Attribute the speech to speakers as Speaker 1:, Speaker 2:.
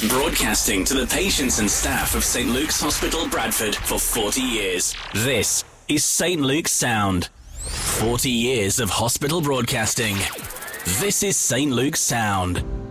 Speaker 1: Broadcasting to the patients and staff of St. Luke's Hospital, Bradford for 40 years. This is St. Luke's Sound. 40 years of hospital broadcasting. This is St. Luke's Sound.